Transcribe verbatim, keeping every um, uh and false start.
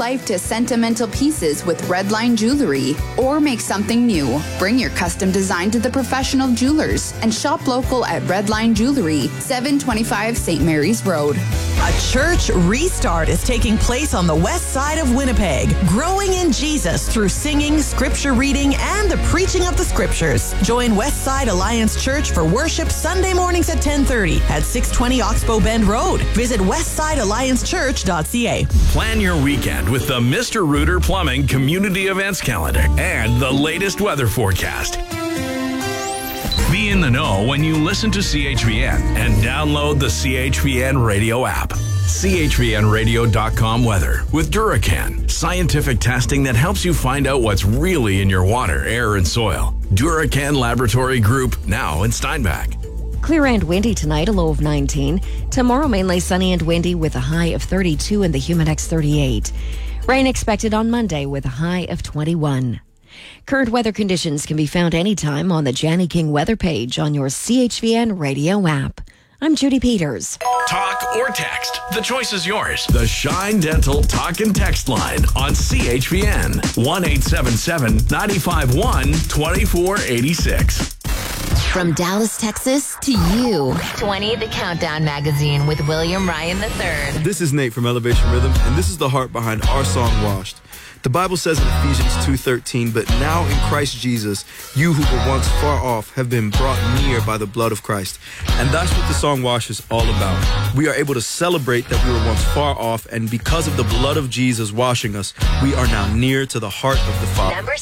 life to sentimental pieces with Redline Jewelry, or make something new. Bring your custom design to the professional jewelers and shop local at Redline Jewelry, seven twenty-five Saint Mary's Road. A church restart is taking place on the west side of Winnipeg, growing in Jesus through singing, scripture reading, and the preaching of the scriptures. Join Westside Alliance Church for worship Sunday mornings at ten thirty at six twenty Oxbow Bend Road. Visit westside alliance church dot c a. Plan your weekend with the Mister Rooter Plumbing Community Events Calendar and the latest weather forecast. Be in the know when you listen to C H V N and download the C H V N radio app. C H V N radio dot com weather with Duracan. Scientific testing that helps you find out what's really in your water, air, and soil. Duracan Laboratory Group, now in Steinbach. Clear and windy tonight, a low of nineteen. Tomorrow, mainly sunny and windy with a high of thirty-two and the Humidex thirty-eight. Rain expected on Monday with a high of twenty-one. Current weather conditions can be found anytime on the Janny King weather page on your C H V N radio app. I'm Judy Peters. Talk or text. The choice is yours. The Shine Dental Talk and Text line on C H V N. one eight seven seven, nine five one, two four eight six. From Dallas, Texas to you. twenty The Countdown Magazine with William Ryan the third. This is Nate from Elevation Rhythm, and this is the heart behind our song, Washed. The Bible says in Ephesians two thirteen, but now in Christ Jesus, you who were once far off have been brought near by the blood of Christ. And that's what the song Wash is all about. We are able to celebrate that we were once far off, and because of the blood of Jesus washing us, we are now near to the heart of the Father. Number